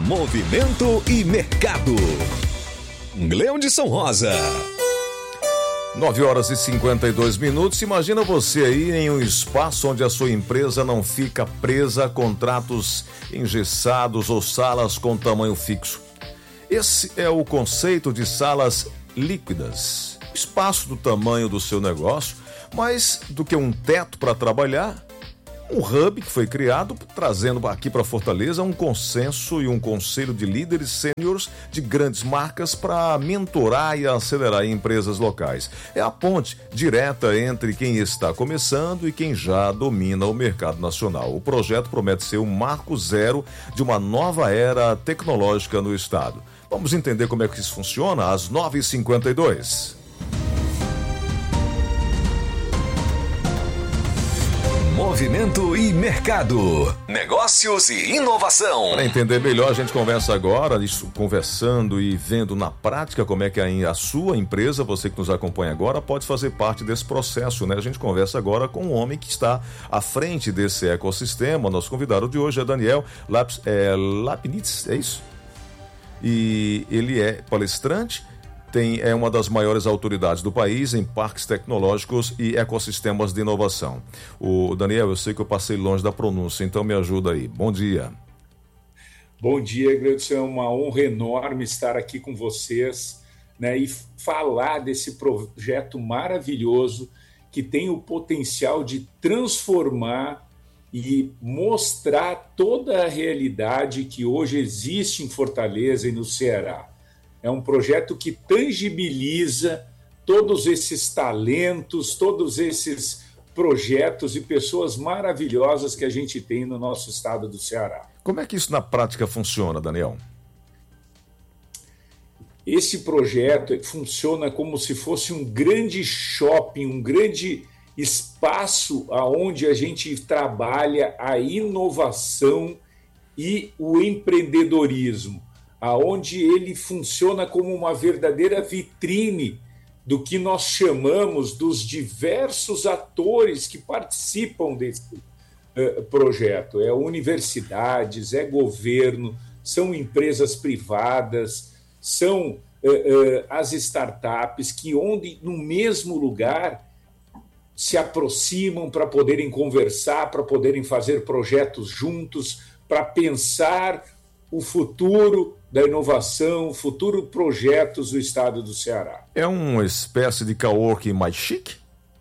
Movimento e mercado. Gleudson Rosa. 9h52. Imagina você aí em um espaço onde a sua empresa não fica presa a contratos engessados ou salas com tamanho fixo. Esse é o conceito de salas líquidas. Espaço do tamanho do seu negócio, mais do que um teto para trabalhar, um hub que foi criado trazendo aqui para Fortaleza um consenso e um conselho de líderes sêniores de grandes marcas para mentorar e acelerar empresas locais. É a ponte direta entre quem está começando e quem já domina o mercado nacional. O projeto promete ser um marco zero de uma nova era tecnológica no estado. Vamos entender como é que isso funciona às 9h52. Movimento e mercado. Negócios e inovação. Para entender melhor, a gente conversa agora, conversando e vendo na prática como é que a sua empresa, você que nos acompanha agora, pode fazer parte desse processo, né? A gente conversa agora com um homem que está à frente desse ecossistema. Nosso convidado de hoje é Daniel Lapnitz, é isso? E ele é palestrante, é uma das maiores autoridades do país em parques tecnológicos e ecossistemas de inovação. O Daniel, eu sei que eu passei longe da pronúncia, então me ajuda aí. Bom dia. Bom dia, Gleudson. É uma honra enorme estar aqui com vocês, né, e falar desse projeto maravilhoso que tem o potencial de transformar e mostrar toda a realidade que hoje existe em Fortaleza e no Ceará. É um projeto que tangibiliza todos esses talentos, todos esses projetos e pessoas maravilhosas que a gente tem no nosso estado do Ceará. Como é que isso na prática funciona, Daniel? Esse projeto funciona como se fosse um grande shopping, um grande espaço onde a gente trabalha a inovação e o empreendedorismo, aonde ele funciona como uma verdadeira vitrine do que nós chamamos dos diversos atores que participam desse projeto. É universidades, é governo, são empresas privadas, são as startups que onde no mesmo lugar se aproximam para poderem conversar, para poderem fazer projetos juntos, para pensar o futuro da inovação, futuro projetos do estado do Ceará. É uma espécie de coworking mais chique?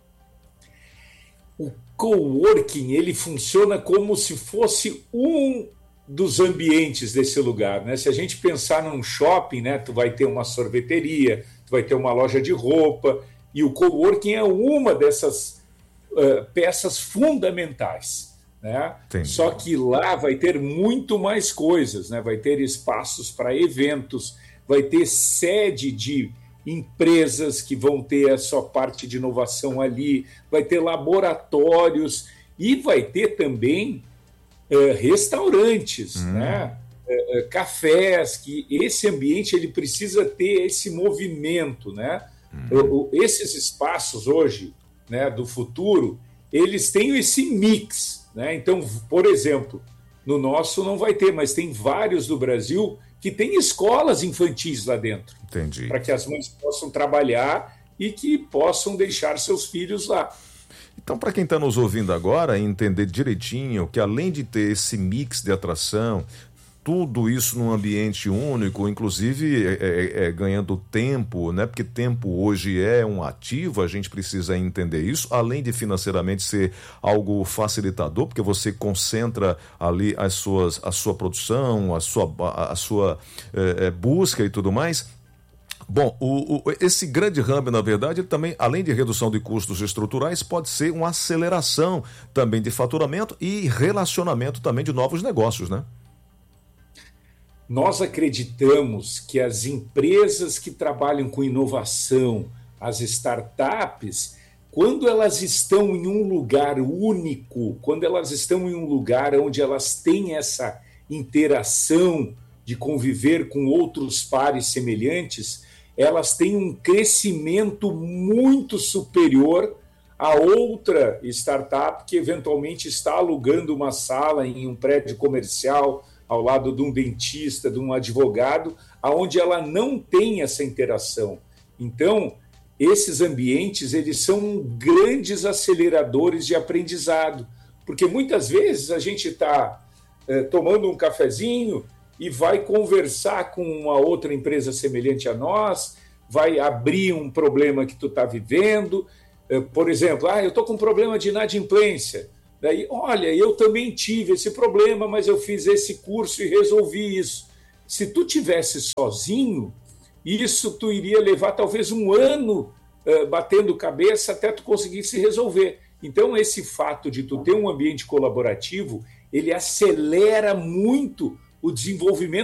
O coworking, ele funciona como se fosse um dos ambientes desse lugar, né? Se a gente pensar num shopping, né, tu vai ter uma sorveteria, tu vai ter uma loja de roupa, e o coworking é uma dessas peças fundamentais. Né? Só que lá vai ter muito mais coisas, né? Vai ter espaços para eventos, vai ter sede de empresas que vão ter a sua parte de inovação ali, vai ter laboratórios e vai ter também restaurantes, né? Cafés, que esse ambiente ele precisa ter esse movimento, né? Esses espaços hoje, né, do futuro, eles têm esse mix, né? Então, por exemplo, no nosso não vai ter, mas tem vários do Brasil que tem escolas infantis lá dentro. Entendi. Para que as mães possam trabalhar e que possam deixar seus filhos lá. Então, para quem está nos ouvindo agora, entender direitinho que além de ter esse mix de atração, tudo isso num ambiente único, inclusive ganhando tempo, né? Porque tempo hoje é um ativo, a gente precisa entender isso, além de financeiramente ser algo facilitador, porque você concentra ali a sua produção, a sua busca e tudo mais. Bom, esse grande hub, na verdade, ele também, além de redução de custos estruturais, pode ser uma aceleração também de faturamento e relacionamento também de novos negócios, né? Nós acreditamos que as empresas que trabalham com inovação, as startups, quando elas estão em um lugar único, quando elas estão em um lugar onde elas têm essa interação de conviver com outros pares semelhantes, elas têm um crescimento muito superior a outra startup que eventualmente está alugando uma sala em um prédio comercial, ao lado de um dentista, de um advogado, aonde ela não tem essa interação. Então, esses ambientes, eles são grandes aceleradores de aprendizado, porque muitas vezes a gente está tomando um cafezinho e vai conversar com uma outra empresa semelhante a nós, vai abrir um problema que tu está vivendo. Por exemplo, eu estou com um problema de inadimplência. Daí, olha, eu também tive esse problema, mas eu fiz esse curso e resolvi isso. Se tu tivesse sozinho, isso tu iria levar talvez um ano batendo cabeça até tu conseguir se resolver. Então, esse fato de tu ter um ambiente colaborativo, ele acelera muito o desenvolvimento